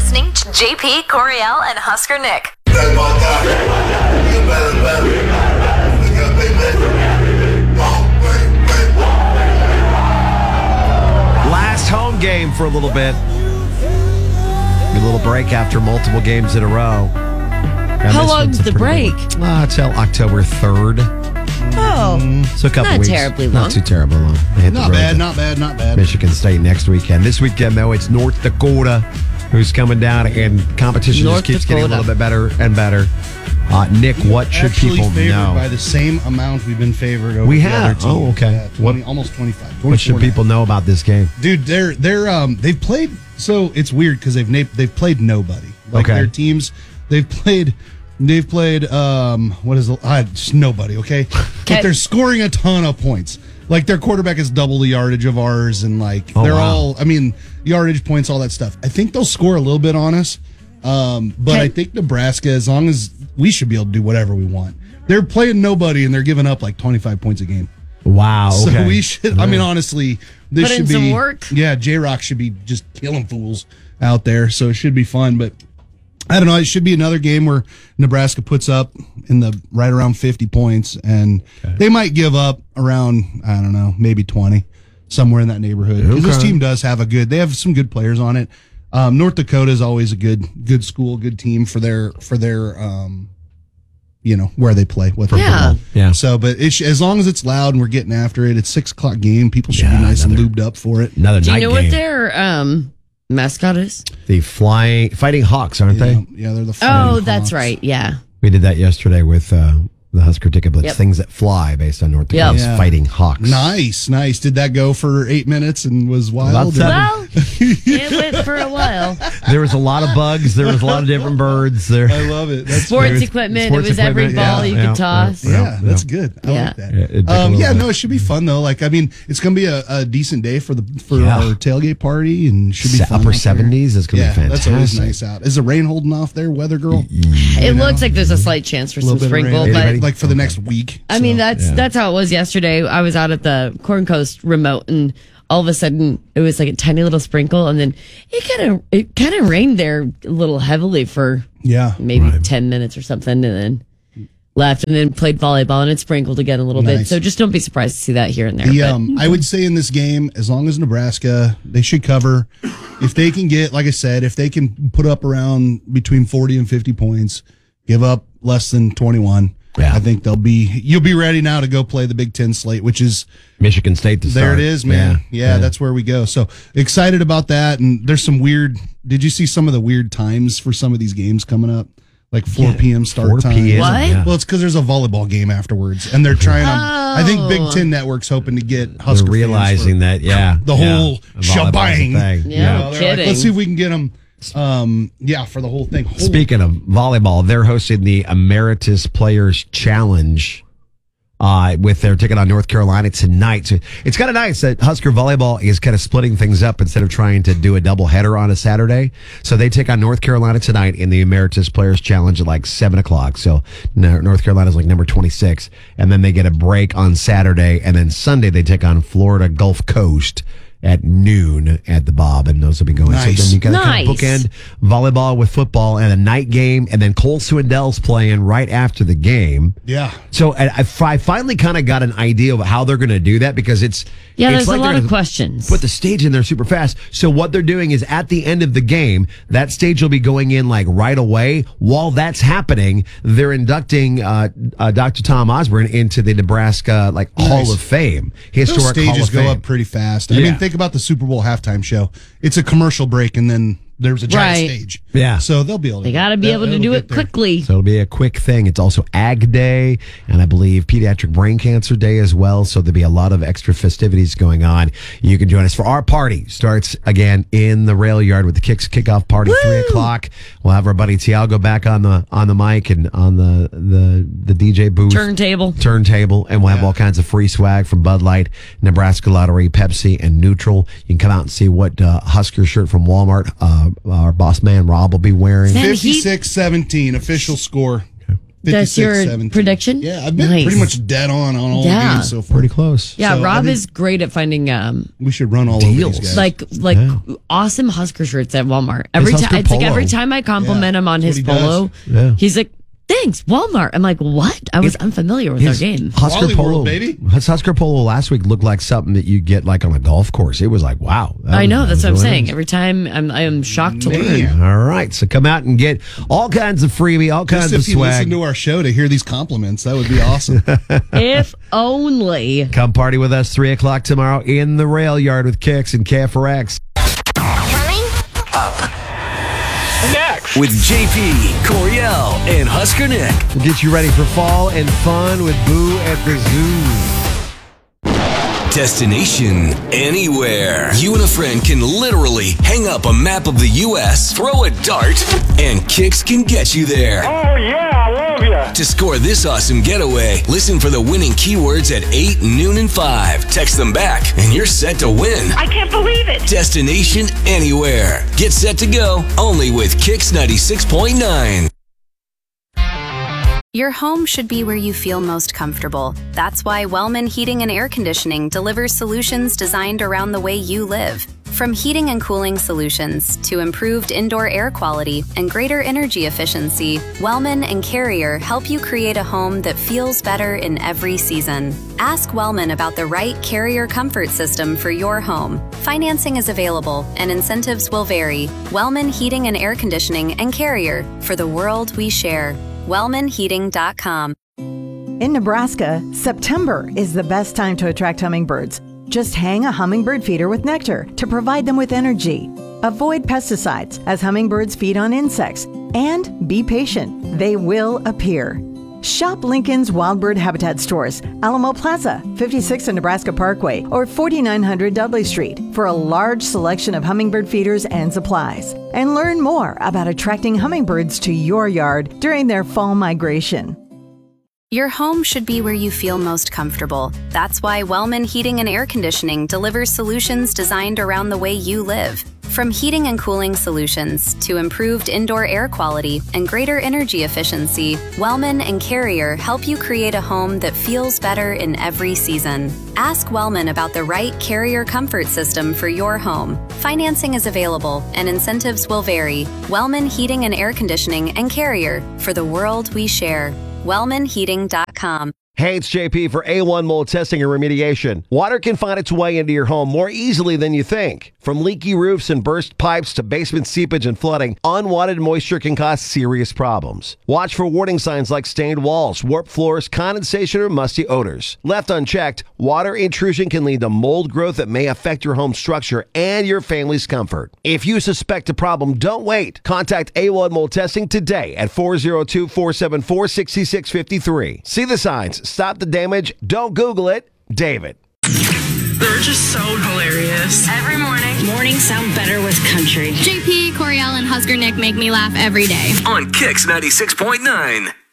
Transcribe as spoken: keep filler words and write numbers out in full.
listening to J P, Coriel, and Husker Nick. Last home game for a little bit. A little break after multiple games in a row. And How this long's one's a the pretty break? good one. Uh, till October third. Oh, So a couple not weeks. terribly long. Not too terribly long. They hit the Not road bad, to not bad, not bad. Michigan State next weekend. This weekend, though, it's North Dakota who's coming down, and competition North just keeps getting a Dakota. little bit better and better. Uh, Nick, what should Actually people favored know? by the same amount we've been favored over We the have? other team. Oh, okay. Yeah, twenty, almost twenty-five. What should twenty-four now. people know about this game? Dude, they're they're um they've played, so it's weird because they've na- they've played nobody. Like Okay. their teams, they've played they've played um what is the uh, just nobody, okay? Okay. But they're scoring a ton of points. Like their quarterback is double the yardage of ours, and like Oh, they're wow. all I mean yardage points, all that stuff. I think they'll score a little bit on us, um, but Okay. I think Nebraska, as long as we should be able to do whatever we want. They're playing nobody, and they're giving up like twenty-five points a game. Wow. So Okay. we should. I mean, honestly, this Put in should be some work. Yeah, J Rock should be just killing fools out there. So it should be fun. But I don't know. It should be another game where Nebraska puts up in the right around fifty points, and they might give up around I don't know, maybe twenty, somewhere in that neighborhood. Because this Okay. team does have a good. They have some good players on it. Um, North Dakota is always a good good school, good team for their for their. Um, you know where they play with Yeah. Yeah. so, but it sh- as long as it's loud and we're getting after it, it's six o'clock game. People should Yeah, be nice another- and lubed up for it. Another Do you night know game. what their um, mascot is? The flying fighting hawks, aren't Yeah, they? yeah, they're the. Oh, Flying that's Hawks. right. Yeah. We did that yesterday with uh, the Husker Ticket Blitz. Yep. Things that fly based on North Dakota's Yeah. fighting hawks. Nice, nice. Did that go for eight minutes and was wild? About seven. Well, it went for a while. There was a lot of bugs. There was a lot of different birds. There. I love it. That's Sports There's equipment. sports it was every equipment, ball yeah, you yeah, could toss. yeah. yeah, that's good. I Yeah. like that. Yeah, it took a um, little yeah, bit. no, it should be fun though. Like, I mean, it's gonna be a, a decent day for the for Yeah. our tailgate party, and should be Se- fun upper out there. seventies is gonna be Yeah, that's fantastic. always nice out. Is the rain holding off there, weather girl? It looks like there's a slight chance for A some little bit of sprinkle, rain, but like for the next week. I mean so. that's Yeah. that's how it was yesterday. I was out at the Corn Coast remote, and all of a sudden it was like a tiny little sprinkle, and then it kind of it kind of rained there a little heavily for yeah, maybe Right. ten minutes or something, and then left, and then played volleyball, and it sprinkled again a little bit. Nice. So just don't be surprised to see that here and there. The, but- um, I would say in this game, as long as Nebraska, they should cover. If they can get, like I said, if they can put up around between forty and fifty points, give up less than twenty-one, Yeah. I think they'll be, you'll be ready now to go play the Big Ten slate, which is, Michigan State to there start. it is, man. Yeah, that's where we go. So excited about that. And there's some weird, did you see some of the weird times for some of these games coming up? Like four p.m. start four time. p.m. What? Yeah. Well, it's because there's a volleyball game afterwards, and they're trying. Um, I think Big Oh. Ten Network's hoping to get They're Husker fans realizing for that, yeah. the yeah. whole Volleyball's a shebang. thing. Yeah. You know, they're like, kidding. let's see if we can get them. Um, yeah, for the whole thing. Holy- Speaking of volleyball, they're hosting the Emeritus Players Challenge uh, with their ticket on North Carolina tonight. So it's kind of nice that Husker volleyball is kind of splitting things up instead of trying to do a double header on a Saturday. So they take on North Carolina tonight in the Emeritus Players Challenge at like seven o'clock. So Nor- North Carolina's like number twenty-six. And then they get a break on Saturday. And then Sunday they take on Florida Gulf Coast at noon at the Bob, and those will be going. Nice. So then you got to kind of Nice. bookend volleyball with football and a night game, and then Cole Swindell's playing right after the game. Yeah. So I, I fi- finally kind of got an idea of how they're going to do that because it's yeah, it's there's like a lot they're of gonna questions. Put the stage in there super fast. So what they're doing is at the end of the game, that stage will be going in like right away. While that's happening, they're inducting uh, uh, Doctor Tom Osborne into the Nebraska like Hall Nice. of Fame, Those historic Hall stages of go Fame. up pretty fast. I Yeah. mean, think about the Super Bowl halftime show. It's a commercial break, and then there's a giant Right. stage. Yeah. So they'll be able to. They got to be they'll- able to it'll do get it there. quickly. So it'll be a quick thing. It's also Ag Day, and I believe Pediatric Brain Cancer Day as well. So there'll be a lot of extra festivities going on. You can join us for our party. Starts again in the rail yard with the kicks kickoff party three o'clock. We'll have our buddy Tiago back on the on the mic and on the the the D J booth. Turntable. Turntable, and we'll have all kinds of free swag from Bud Light, Nebraska Lottery, Pepsi, and Neutral. You can come out and see what uh, Husker shirt from Walmart uh, our boss man Rob will be wearing. Man, he- fifty-six seventeen official score. That's your seventeen. prediction? Yeah, I've been Nice. pretty much dead on on all Yeah. the games so far. Pretty close. Yeah, So Rob every- is great at finding um We should run all Deals. over these guys. like like Yeah. awesome Husker shirts at Walmart. Every His time Husker it's like polo. every time I compliment Yeah, him on that's his what he polo, does. Yeah. he's like, "Thanks, Walmart." I'm like, "What?" I was unfamiliar with His our game. Husker Wally Polo, World, baby. His Husker Polo last week looked like something that you get like on a golf course. It was like, wow. that I was- know, that that's was what I'm really saying. nice. Every time I'm I am shocked to learn. Man. All right, so come out and get all kinds of freebie, all kinds Just of if you swag. listen to our show to hear these compliments, that would be awesome. If only. Come party with us three o'clock tomorrow in the rail yard with Kicks and K F R X. With J P, Coriel, and Husker Nick. We'll get you ready for fall and fun with Boo at the Zoo. Destination anywhere. You and a friend can literally hang up a map of the U S, throw a dart, and Kicks can get you there. Oh, yeah, I love ya. To score this awesome getaway, listen for the winning keywords at eight, noon, and five. Text them back, and you're set to win. I can't believe it. Destination anywhere. Get set to go only with Kicks ninety-six point nine. Your home should be where you feel most comfortable. That's why Wellman Heating and Air Conditioning delivers solutions designed around the way you live. From heating and cooling solutions to improved indoor air quality and greater energy efficiency, Wellman and Carrier help you create a home that feels better in every season. Ask Wellman about the right Carrier comfort system for your home. Financing is available and incentives will vary. Wellman Heating and Air Conditioning and Carrier, for the world we share. wellman heating dot com. In Nebraska, September is the best time to attract hummingbirds. Just hang a hummingbird feeder with nectar to provide them with energy. Avoid pesticides as hummingbirds feed on insects. And be patient, they will appear. Shop Lincoln's Wildbird Habitat stores, Alamo Plaza, fifty-six and Nebraska Parkway, or forty-nine hundred Dudley Street for a large selection of hummingbird feeders and supplies. And learn more about attracting hummingbirds to your yard during their fall migration. Your home should be where you feel most comfortable. That's why Wellman Heating and Air Conditioning delivers solutions designed around the way you live. From heating and cooling solutions to improved indoor air quality and greater energy efficiency, Wellman and Carrier help you create a home that feels better in every season. Ask Wellman about the right Carrier comfort system for your home. Financing is available and incentives will vary. Wellman Heating and Air Conditioning and Carrier, for the world we share. wellman heating dot com. Hey, it's J P for A one Mold Testing and Remediation. Water can find its way into your home more easily than you think. From leaky roofs and burst pipes to basement seepage and flooding, unwanted moisture can cause serious problems. Watch for warning signs like stained walls, warped floors, condensation, or musty odors. Left unchecked, water intrusion can lead to mold growth that may affect your home structure and your family's comfort. If you suspect a problem, don't wait. Contact A one Mold Testing today at four oh two, four seven four, six six five three. See the signs. Stop the damage. Don't Google it. David. They're just so hilarious. Every morning. Mornings sound better with country. J P, Coriel, and Husker Nick make me laugh every day. On Kicks ninety-six point nine.